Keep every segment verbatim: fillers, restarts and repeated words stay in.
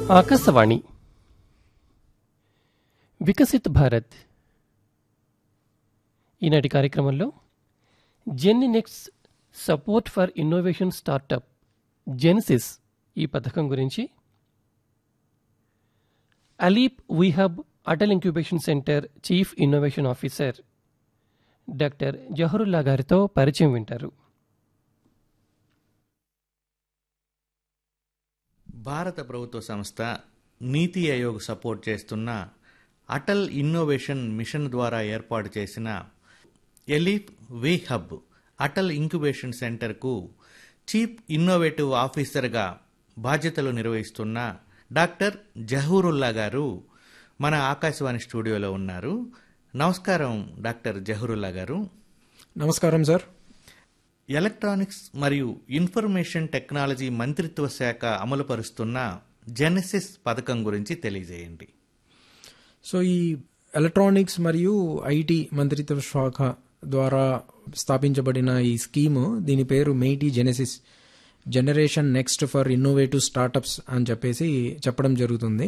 ఆకాశవాణి వికసిత్ భారత్ ఈనాటి కార్యక్రమంలో జెన్నినెక్స్ support for innovation startup జెన్సిస్ ఈ పథకం గురించి అలీప్ వీహబ్ Atal incubation centre chief innovation officer doctor Zaharulla గారితో పరిచయం వింటారు. భారత ప్రభుత్వ సంస్థ నీతి ఆయోగ్ సపోర్ట్ చేస్తున్న అటల్ ఇన్నోవేషన్ మిషన్ ద్వారా ఏర్పాటు చేసిన ALEAP we hub Atal incubation సెంటర్కు చీఫ్ ఇన్నోవేటివ్ ఆఫీసర్గా బాధ్యతలు నిర్వహిస్తున్న డాక్టర్ జహూరుల్లా గారు మన ఆకాశవాణి స్టూడియోలో ఉన్నారు. నమస్కారం డాక్టర్ జహూరుల్లా గారు. నమస్కారం సార్. ఎలక్ట్రానిక్స్ మరియు ఇన్ఫర్మేషన్ టెక్నాలజీ మంత్రిత్వ శాఖ అమలుపరుస్తున్న జెనెసిస్ పథకం గురించి తెలియజేయండి. సో ఈ ఎలక్ట్రానిక్స్ మరియు ఐటీ మంత్రిత్వ శాఖ ద్వారా స్థాపించబడిన ఈ స్కీము, దీని పేరు Meitei Genesis, generation next for innovative startups అని చెప్పేసి చెప్పడం జరుగుతుంది.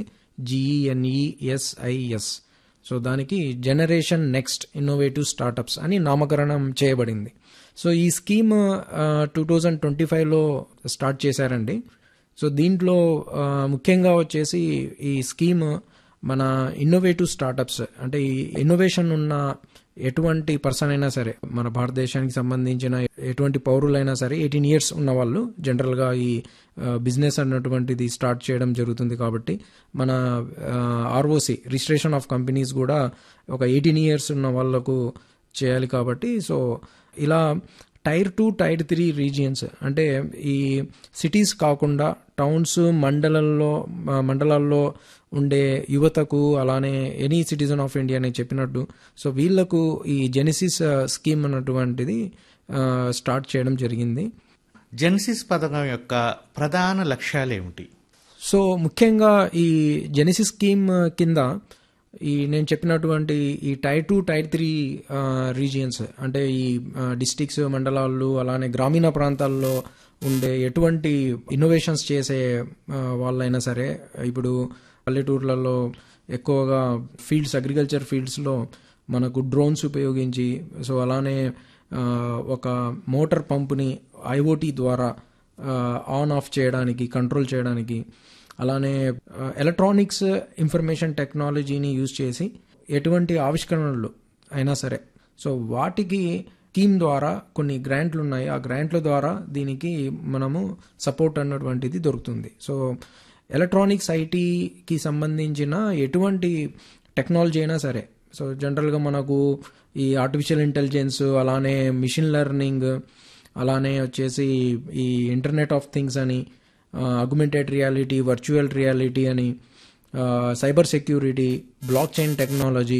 జిఈఎన్ఈఎస్ఐఎస్. సో దానికి జనరేషన్ నెక్స్ట్ ఇన్నోవేటివ్ స్టార్టప్స్ అని నామకరణం చేయబడింది. సో ఈ స్కీమ్ టూ థౌజండ్ ట్వంటీ ఫైవ్లో స్టార్ట్ చేశారండి. సో దీంట్లో ముఖ్యంగా వచ్చేసి ఈ స్కీమ్ మన ఇన్నోవేటివ్ స్టార్టప్స్, అంటే ఈ ఇన్నోవేషన్ ఉన్న ఎటువంటి పర్సన్ అయినా సరే, మన భారతదేశానికి సంబంధించిన ఎటువంటి పౌరులైనా సరే, ఎయిటీన్ ఇయర్స్ ఉన్న వాళ్ళు జనరల్గా ఈ బిజినెస్ అన్నటువంటిది స్టార్ట్ చేయడం జరుగుతుంది. కాబట్టి మన ఆర్ఓసి రిజిస్ట్రేషన్ ఆఫ్ కంపెనీస్ కూడా ఒక ఎయిటీన్ ఇయర్స్ ఉన్న వాళ్ళకు చేయాలి. కాబట్టి సో ఇలా tier two tier three regions, అంటే ఈ సిటీస్ కాకుండా టౌన్స్, మండలంలో మండలాల్లో ఉండే యువతకు, అలానే ఎనీ సిటిజన్ ఆఫ్ ఇండియా అని చెప్పినట్టు, సో వీళ్లకు ఈ జెనెసిస్ స్కీమ్ అన్నటువంటిది స్టార్ట్ చేయడం జరిగింది. జెనెసిస్ పథకం యొక్క ప్రధాన లక్ష్యాలు ఏమిటి? సో ముఖ్యంగా ఈ జెనెసిస్ స్కీమ్ కింద ఈ నేను చెప్పినటువంటి ఈ tier two tier three regions, అంటే ఈ డిస్ట్రిక్ట్స్, మండలాలు, అలానే గ్రామీణ ప్రాంతాల్లో ఉండే ఎటువంటి ఇన్నోవేషన్స్ చేసే వాళ్ళైనా సరే, ఇప్పుడు పల్లెటూర్లలో ఎక్కువగా ఫీల్డ్స్, అగ్రికల్చర్ ఫీల్డ్స్లో మనకు డ్రోన్స్ ఉపయోగించి, సో అలానే ఒక మోటార్ పంపుని ఐఓటీ ద్వారా ఆన్ ఆఫ్ చేయడానికి, కంట్రోల్ చేయడానికి, అలానే ఎలక్ట్రానిక్స్ ఇన్ఫర్మేషన్ టెక్నాలజీని యూజ్ చేసి ఎటువంటి ఆవిష్కరణలు అయినా సరే, సో వాటికి స్కీమ్ ద్వారా కొన్ని గ్రాంట్లు ఉన్నాయి. ఆ గ్రాంట్ల ద్వారా దీనికి మనము సపోర్ట్ అన్నటువంటిది దొరుకుతుంది. సో ఎలక్ట్రానిక్స్ ఐటీకి సంబంధించిన ఎటువంటి టెక్నాలజీ అయినా సరే, సో జనరల్గా మనకు ఈ ఆర్టిఫిషియల్ ఇంటెలిజెన్స్, అలానే మిషన్ లెర్నింగ్, అలానే వచ్చేసి ఈ ఇంటర్నెట్ ఆఫ్ థింగ్స్ అని, అగ్మెంటెడ్ రియాలిటీ, వర్చువల్ రియాలిటీ అని, cyber security, block chain technology,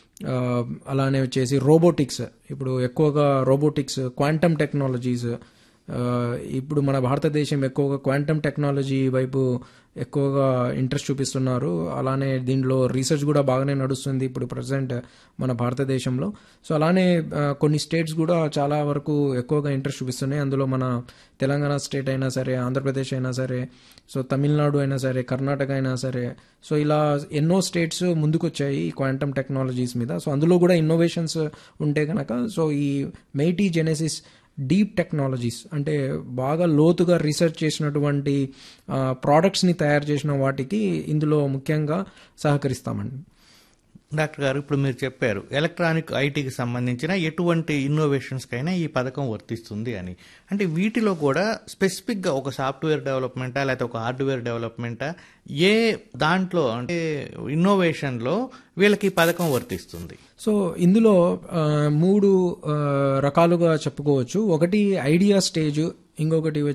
అలానే వచ్చేసి రోబోటిక్స్, ఇప్పుడు ఎక్కువగా రోబోటిక్స్, క్వాంటమ్ టెక్నాలజీస్, ఇప్పుడు మన భారతదేశం ఎక్కువగా క్వాంటమ్ టెక్నాలజీ వైపు ఎక్కువగా ఇంట్రెస్ట్ చూపిస్తున్నారు. అలానే దీనిలో రీసెర్చ్ కూడా బాగానే నడుస్తుంది ఇప్పుడు ప్రజెంట్ మన భారతదేశంలో. సో అలానే కొన్ని స్టేట్స్ కూడా చాలా వరకు ఎక్కువగా ఇంట్రెస్ట్ చూపిస్తున్నాయి. అందులో మన తెలంగాణ స్టేట్ అయినా సరే, ఆంధ్రప్రదేశ్ అయినా సరే, సో తమిళనాడు అయినా సరే, కర్ణాటక అయినా సరే, సో ఇలా ఎన్నో స్టేట్స్ ముందుకొచ్చాయి ఈ క్వాంటమ్ టెక్నాలజీస్ మీద. సో అందులో కూడా ఇన్నోవేషన్స్ ఉంటే కనుక, సో ఈ మెయిటీ జెనెసిస్ డీప్ టెక్నాలజీస్, అంటే బాగా లోతుగా రీసెర్చ్ చేసినటువంటి ప్రోడక్ట్స్ని తయారు చేసిన వాటికి ఇందులో ముఖ్యంగా సహకరిస్తామండి. డాక్టర్ గారు, ఇప్పుడు మీరు చెప్పారు ఎలక్ట్రానిక్ ఐటీకి సంబంధించిన ఎటువంటి ఇన్నోవేషన్స్కైనా ఈ పథకం వర్తిస్తుంది అని. అంటే వీటిలో కూడా స్పెసిఫిక్గా ఒక సాఫ్ట్వేర్ డెవలప్మెంటా లేకపోతే ఒక హార్డ్వేర్ డెవలప్మెంటా, ఏ దాంట్లో అంటే ఇన్నోవేషన్లో వీళ్ళకి ఈ పథకం వర్తిస్తుంది? సో ఇందులో మూడు రకాలుగా చెప్పుకోవచ్చు. ఒకటి ఐడియా స్టేజ్, ఇంకొకటి